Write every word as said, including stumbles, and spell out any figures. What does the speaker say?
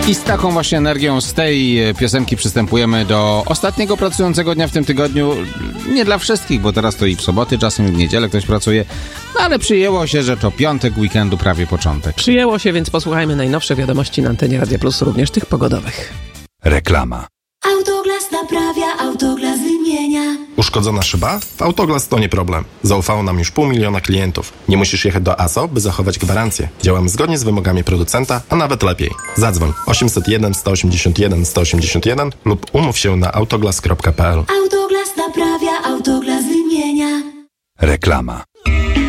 I z taką właśnie energią z tej piosenki przystępujemy do ostatniego pracującego dnia w tym tygodniu. Nie dla wszystkich, bo teraz to i w soboty, czasem i w niedzielę ktoś pracuje, no ale przyjęło się, że to piątek weekendu, prawie początek. Przyjęło się, więc posłuchajmy najnowsze wiadomości na antenie Radia Plus, również tych pogodowych. Reklama. Autoglas naprawia, Autoglas wymienia. Uszkodzona szyba? W Autoglas to nie problem. Zaufało nam już pół miliona klientów. Nie musisz jechać do A S O, by zachować gwarancję. Działamy zgodnie z wymogami producenta, a nawet lepiej. Zadzwoń osiemset jeden sto osiemdziesiąt jeden sto osiemdziesiąt jeden lub umów się na autoglas kropka p l. Autoglas naprawia, Autoglas wymienia. Reklama.